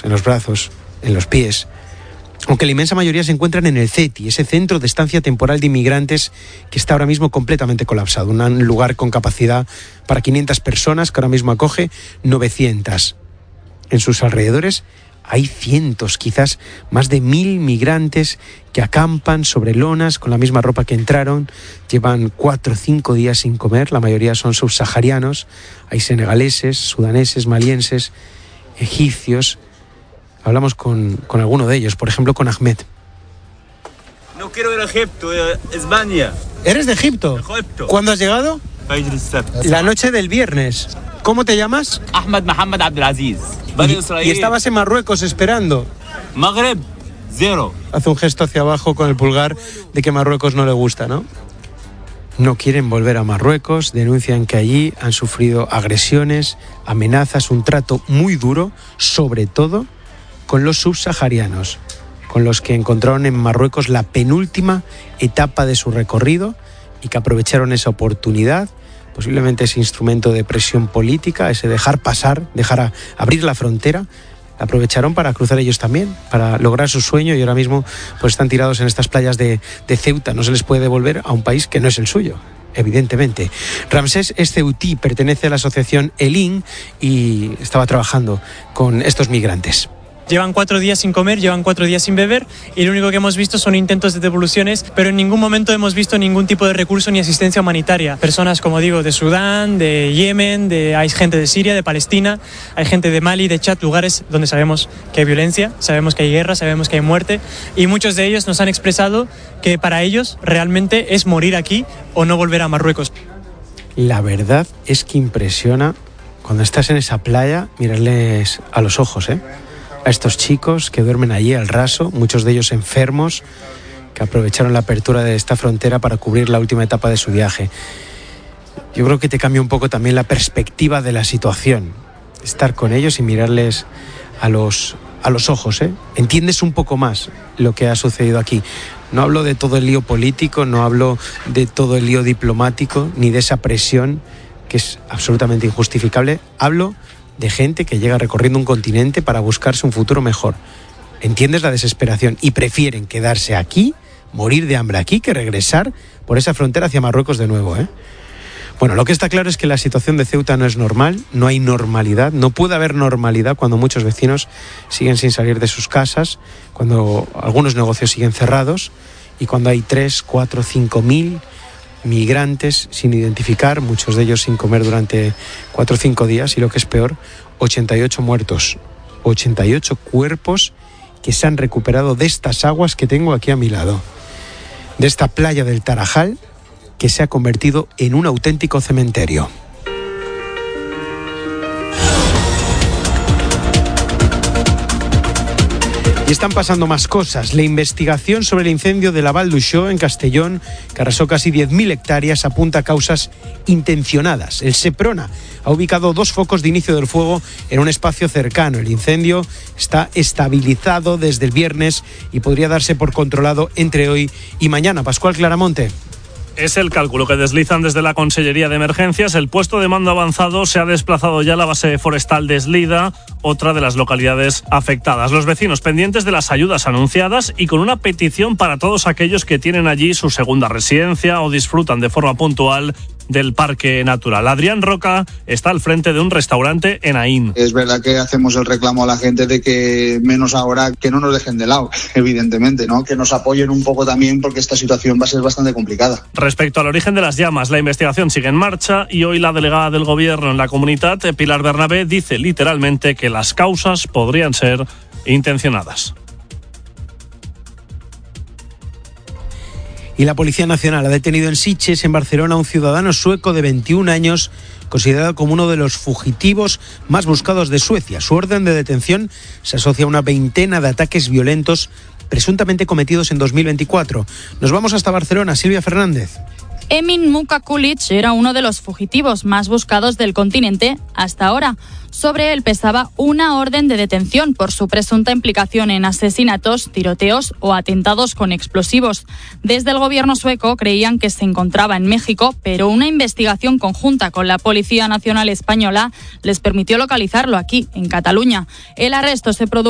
en los brazos, en los pies. Aunque la inmensa mayoría se encuentran en el CETI, ese centro de estancia temporal de inmigrantes que está ahora mismo completamente colapsado. Un lugar con capacidad para 500 personas que ahora mismo acoge 900. En sus alrededores hay cientos, quizás más de 1000 migrantes que acampan sobre lonas con la misma ropa que entraron. Llevan 4 o 5 días sin comer, la mayoría son subsaharianos. Hay senegaleses, sudaneses, malienses, egipcios. Hablamos con alguno de ellos, por ejemplo con Ahmed. No quiero ir a Egipto, España. ¿Eres de Egipto? Egipto. ¿Cuándo has llegado? La noche del viernes. ¿Cómo te llamas? Ahmed Mohamed Abdelaziz. Y estabas en Marruecos esperando. Maghreb, 0. Hace un gesto hacia abajo con el pulgar de que Marruecos no le gusta, ¿no? No quieren volver a Marruecos, denuncian que allí han sufrido agresiones, amenazas, un trato muy duro, sobre todo con los subsaharianos, con los que encontraron en Marruecos la penúltima etapa de su recorrido y que aprovecharon esa oportunidad, posiblemente ese instrumento de presión política, ese dejar pasar, abrir la frontera, aprovecharon para cruzar ellos también, para lograr su sueño y ahora mismo pues están tirados en estas playas de Ceuta. No se les puede devolver a un país que no es el suyo, evidentemente. Ramsés es ceutí, pertenece a la asociación ELIN y estaba trabajando con estos migrantes. Llevan 4 días sin comer, llevan 4 días sin beber y lo único que hemos visto son intentos de devoluciones, pero en ningún momento hemos visto ningún tipo de recurso ni asistencia humanitaria. Personas, como digo, de Sudán, de Yemen, hay gente de Siria, de Palestina, hay gente de Mali, de Chad, lugares donde sabemos que hay violencia, sabemos que hay guerra, sabemos que hay muerte y muchos de ellos nos han expresado que para ellos realmente es morir aquí o no volver a Marruecos. La verdad es que impresiona cuando estás en esa playa mirarles a los ojos, a estos chicos que duermen allí al raso, muchos de ellos enfermos, que aprovecharon la apertura de esta frontera para cubrir la última etapa de su viaje. Yo creo que te cambia un poco también la perspectiva de la situación, estar con ellos y mirarles a los ojos, Entiendes un poco más lo que ha sucedido aquí. No hablo de todo el lío político, no hablo de todo el lío diplomático, ni de esa presión que es absolutamente injustificable. Hablo de gente que llega recorriendo un continente para buscarse un futuro mejor. Entiendes la desesperación y prefieren quedarse aquí, morir de hambre aquí, que regresar por esa frontera hacia Marruecos de nuevo, Bueno, lo que está claro es que la situación de Ceuta no es normal, no hay normalidad, no puede haber normalidad cuando muchos vecinos siguen sin salir de sus casas, cuando algunos negocios siguen cerrados y cuando hay 3, 4, 5.000 migrantes sin identificar, muchos de ellos sin comer durante 4 o 5 días y lo que es peor, 88 muertos, 88 cuerpos que se han recuperado de estas aguas que tengo aquí a mi lado, de esta playa del Tarajal que se ha convertido en un auténtico cementerio. Y están pasando más cosas. La investigación sobre el incendio de la Vall d'Uixó en Castellón, que arrasó casi 10.000 hectáreas, apunta a causas intencionadas. El Seprona ha ubicado 2 focos de inicio del fuego en un espacio cercano. El incendio está estabilizado desde el viernes y podría darse por controlado entre hoy y mañana. Pascual Claramonte. Es el cálculo que deslizan desde la Consellería de Emergencias. El puesto de mando avanzado se ha desplazado ya a la base forestal de Eslida, otra de las localidades afectadas. Los vecinos pendientes de las ayudas anunciadas y con una petición para todos aquellos que tienen allí su segunda residencia o disfrutan de forma puntual del Parque Natural. Adrián Roca está al frente de un restaurante en Aín. Es verdad que hacemos el reclamo a la gente de que menos ahora que no nos dejen de lado, evidentemente, ¿no? Que nos apoyen un poco también porque esta situación va a ser bastante complicada. Respecto al origen de las llamas, la investigación sigue en marcha y hoy la delegada del Gobierno en la comunidad, Pilar Bernabé, dice literalmente que las causas podrían ser intencionadas. Y la Policía Nacional ha detenido en Sitges, en Barcelona, a un ciudadano sueco de 21 años, considerado como uno de los fugitivos más buscados de Suecia. Su orden de detención se asocia a una veintena de ataques violentos presuntamente cometidos en 2024. Nos vamos hasta Barcelona. Silvia Fernández. Emin Muka Kulic era uno de los fugitivos más buscados del continente hasta ahora. Sobre él pesaba una orden de detención por su presunta implicación en asesinatos, tiroteos o atentados con explosivos. Desde el gobierno sueco creían que se encontraba en México, pero una investigación conjunta con la Policía Nacional Española les permitió localizarlo aquí, en Cataluña. El arresto se produjo